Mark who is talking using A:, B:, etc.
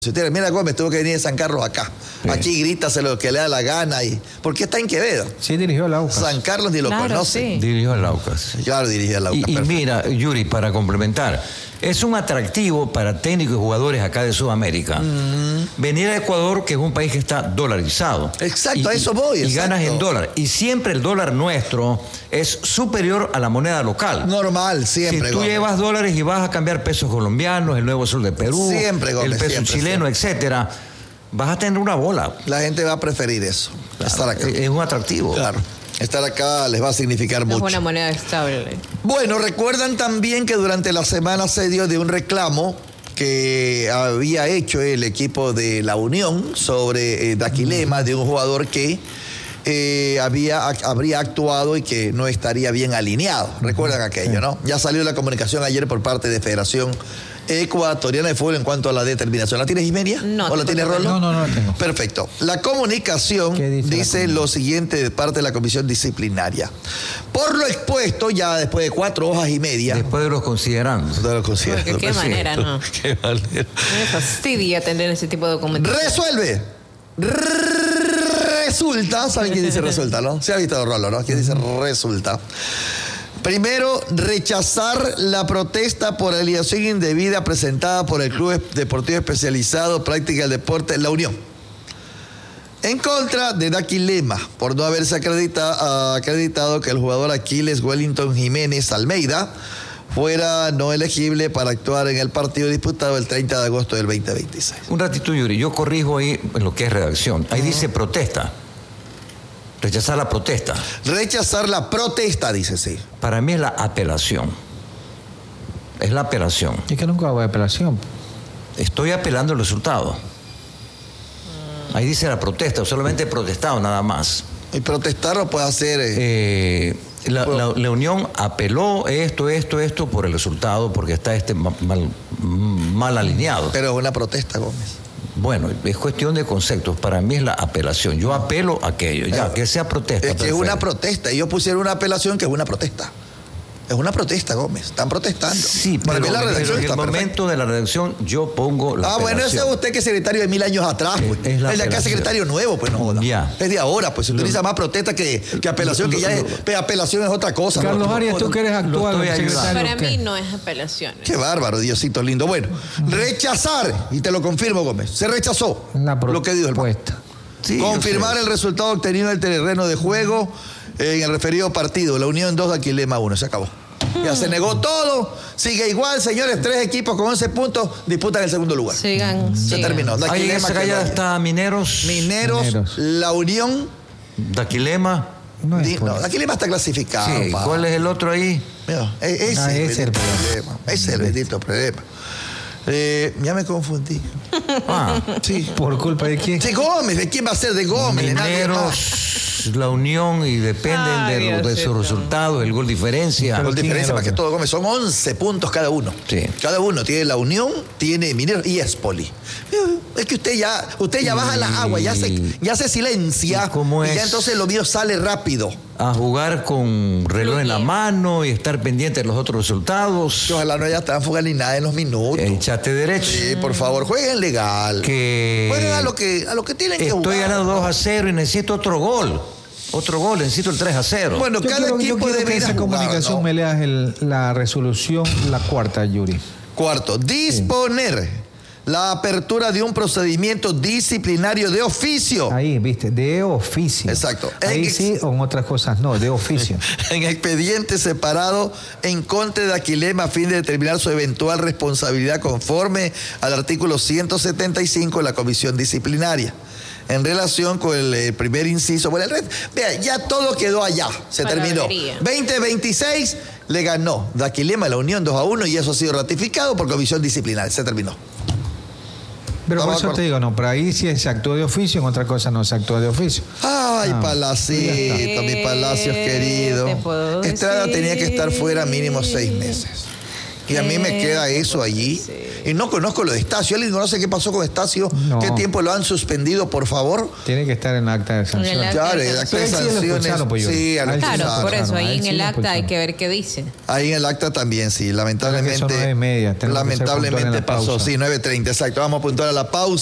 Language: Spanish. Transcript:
A: Mira, Gómez, tuvo que venir de San Carlos acá. Sí. Aquí grítaselo lo que le da la gana. ¿Por qué está en Quevedo?
B: Sí, dirigió al Aucas.
A: San Carlos ni lo conoce.
C: Sí.
B: Dirigió al Aucas.
A: Claro, dirigió al Aucas.
B: Y mira, Yuri, para complementar, es un atractivo para técnicos y jugadores acá de Sudamérica. Venir a Ecuador, que es un país que está dolarizado.
A: Exacto, a eso voy.
B: Y ganas en dólar. Y siempre el dólar nuestro es superior a la moneda local.
A: Normal, siempre.
B: Si tú llevas dólares y vas a cambiar pesos colombianos, el nuevo sol de Perú,
A: siempre, Gómez,
B: el peso
A: siempre,
B: chileno,
A: siempre,
B: etcétera, vas a tener una bola.
A: La gente va a preferir eso.
B: Claro,
A: estar acá.
B: Es un atractivo.
A: Claro. Estar acá les va a significar mucho.
C: Es una moneda estable.
A: Bueno, recuerdan también que durante la semana se dio de un reclamo que había hecho el equipo de La Unión sobre Daquilema, de un jugador que habría actuado y que no estaría bien alineado. Recuerdan aquello, ¿no? Ya salió la comunicación ayer por parte de Federación Ecuatoriana de Fútbol en cuanto a la determinación. ¿La tienes, Jiménez?
C: No.
A: ¿O la tienes, Rolo?
B: No la tengo.
A: Perfecto. La comunicación dice lo siguiente de parte de la comisión disciplinaria. Por lo expuesto, ya después de 4 hojas y media.
B: Después de los considerandos.
A: De los considerandos.
C: Porque qué manera, ¿no?
A: Qué manera.
C: Me fastidia tener ese tipo de documentos.
A: Resuelve. Resulta. ¿Saben quién dice resulta, no? Se ha visto Rolo, ¿no? ¿Quién dice resulta? Primero, rechazar la protesta por alineación indebida presentada por el Club Deportivo Especializado Práctica del Deporte La Unión. En contra de Daquilema, por no haberse acreditado que el jugador Aquiles Wellington Jiménez Almeida fuera no elegible para actuar en el partido disputado el 30 de agosto del 2026.
B: Un ratito, Yuri, yo corrijo ahí en lo que es redacción. Ahí dice protesta. Rechazar la protesta.
A: Rechazar la protesta, dice, sí.
B: Para mí es la apelación. Es la apelación.
D: Es que nunca hago apelación.
B: Estoy apelando el resultado. Ahí dice la protesta, solamente he protestado nada más.
A: Y protestar lo puede hacer.
B: La Unión apeló esto por el resultado, porque está mal alineado.
A: Pero es una protesta, Gómez.
B: Bueno, es cuestión de conceptos. Para mí es la apelación. Yo apelo a aquello, ya, que sea protesta.
A: Es que es una protesta. Ellos pusieron una apelación que es una protesta. Es una protesta, Gómez. Están protestando.
B: Sí, pero en el momento de la redacción yo pongo la apelación.
A: Bueno, ese es usted que es secretario de 1000 años atrás, pues. Es de acá secretario nuevo, pues no joda.
B: Ya.
A: Es de ahora, pues se utiliza más protesta que apelación, que ya es apelación es otra cosa.
D: Carlos Arias, tú que eres actual secretario.
C: Para mí no es apelación.
A: Qué bárbaro, Diosito lindo. Bueno, rechazar, y te lo confirmo, Gómez, se rechazó lo que dijo el
D: propuesta.
B: Sí,
A: confirmar el resultado obtenido en el terreno de juego en el referido partido. La Unión 2, Daquilema 1. Se acabó. Ya se negó todo, sigue igual, señores, 3 equipos con 11 puntos disputan el segundo lugar. Se terminó.
B: Ahí está Mineros,
A: La Unión.
B: Daquilema.
A: Daquilema está clasificado.
B: Sí. ¿Cuál es el otro ahí?
A: Ese es el problema. Ese es el bendito problema. Ya me confundí.
D: Sí. ¿Por culpa de quién?
A: De Gómez. ¿De quién va a ser? De Gómez.
B: Mineros, La Unión, y dependen de sus resultados, el gol diferencia.
A: El gol diferencia más que todo, Gómez. Son 11 puntos cada uno.
B: Sí.
A: Cada uno tiene La Unión, tiene Mineros y Espoli. Es que usted ya baja la agua, ya se silencia.
B: ¿Cómo es?
A: Y ya entonces lo mío sale rápido.
B: A jugar con reloj en la mano y estar pendiente de los otros resultados.
A: Ojalá no haya tránsfuga ni nada en los minutos.
B: Echate derecho.
A: Sí, por favor, jueguen legal. Jueguen a lo que tienen que jugar.
B: Estoy ganando 2-0 y necesito otro gol. Necesito el 3-0.
A: Bueno,
D: yo quiero que esa comunicación me leas la resolución, la cuarta, Yuri.
A: Cuarto, disponer la apertura de un procedimiento disciplinario de oficio.
D: Ahí, viste, de oficio.
A: Exacto.
D: Ahí sí, o en otras cosas no, de oficio.
A: En expediente separado en contra de Daquilema a fin de determinar su eventual responsabilidad conforme al artículo 175 de la comisión disciplinaria. En relación con el primer inciso. Bueno, vea, ya todo quedó allá. Se terminó. 2026 le ganó Daquilema a La Unión 2-1 y eso ha sido ratificado por comisión disciplinaria. Se terminó.
D: Pero por eso te digo, no, pero ahí sí se actuó de oficio, en otra cosa no se actuó de oficio.
A: Ay, Palacito, mi Palacios querido. Estrada tenía que estar fuera mínimo 6 meses. Y a mí me queda eso allí.
C: Sí.
A: Y no conozco lo de Estacio. ¿Alguien conoce qué pasó con Estacio?
D: No.
A: ¿Qué tiempo lo han suspendido, por favor?
D: Tiene que estar en el acta de sanción.
C: En el
A: Claro, el acta de
D: Pero ahí sí lo
A: sanciones.
D: expulsaron, pues, yo.
A: Sí, a lo
D: Ahí sí
C: Claro,
A: expulsaron.
C: por eso,
D: Ahí
C: ahí en
D: sí
C: el
D: lo
C: acta hay
D: expulsaron.
C: que ver qué dice.
A: Ahí en el acta también, sí. Lamentablemente.
D: Creo que son 9:30, tenemos que ser puntuales en
A: Lamentablemente
D: la
A: pasó.
D: pausa.
A: Sí, 9:30, exacto. Vamos a puntuar a la pausa.